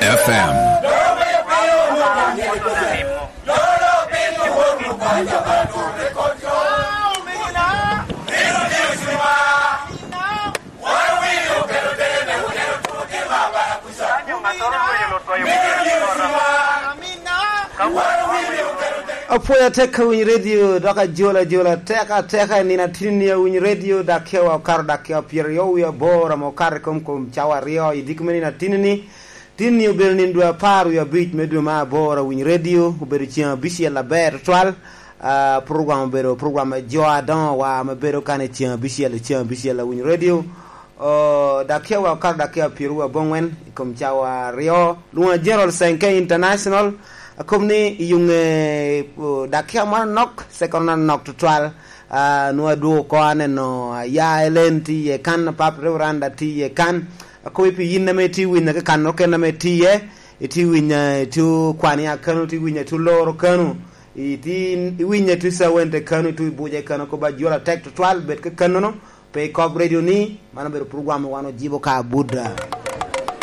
FM. Apoya teka win radio doka jola teka nina tini win radio dakewa kar dakewa pirio ya bora mo kar kom chawa rio idikmeni na tini ubel nindua paru ya beat medu ma bora win radio uberi chia bisi la ber twal program joa don wa mabero kane chia bisi la win radio dakewa kar dakewa pirio bongwen kom chawa rio luwa general 5 international komni yung dakia man nok second nok to twal no do ko aneno ya elenti ye kan pap rewranda ti ye kan ko pi yinna me ti winna kan no ken me ti ye ti winna tu kwani akanu ti winna tu loro kanu ti winna tu sawente kanu tu buje kanu ko ba jola tek to twal bet kanu no pe ko radio ni mana be program wano jibo ka budda